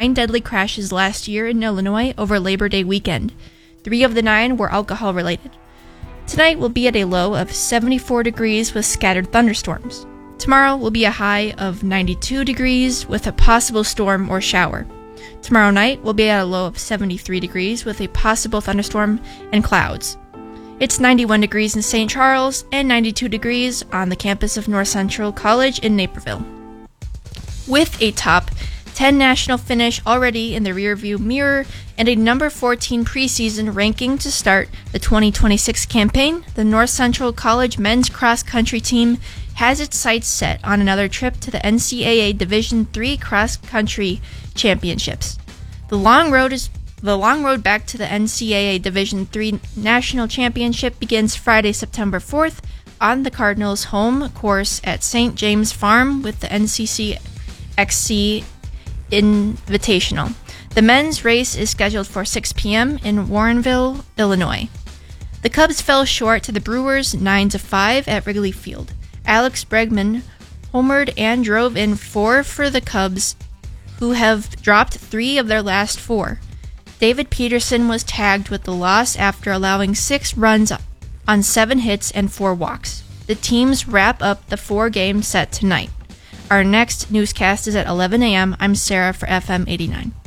9 deadly crashes last year in Illinois over Labor Day weekend. 3 of the 9 were alcohol-related. Tonight will be at a low of 74 degrees with scattered thunderstorms. Tomorrow will be a high of 92 degrees with a possible storm or shower. Tomorrow night will be at a low of 73 degrees with a possible thunderstorm and clouds. It's 91 degrees in St. Charles and 92 degrees on the campus of North Central College in Naperville. With a top 10 national finish already in the rearview mirror and a number 14 preseason ranking to start the 2026 campaign, the North Central College men's cross-country team has its sights set on another trip to the NCAA Division III cross-country championships. The long road back to the NCAA Division III National Championship begins Friday, September 4th on the Cardinals' home course at St. James Farm with the NCCXC Invitational. The men's race is scheduled for 6 p.m. in Warrenville, Illinois. The Cubs fell short to the Brewers 9-5 at Wrigley Field. Alex Bregman homered and drove in 4 for the Cubs, who have dropped 3 of their last 4. David Peterson was tagged with the loss after allowing 6 runs on 7 hits and 4 walks. The teams wrap up the 4-game set tonight. Our next newscast is at 11 a.m. I'm Sarah for FM 89.